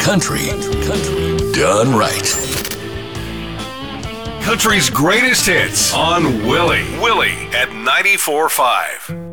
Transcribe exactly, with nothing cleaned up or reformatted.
country, country done right. Country's greatest hits on Willie. Willie at ninety-four point five.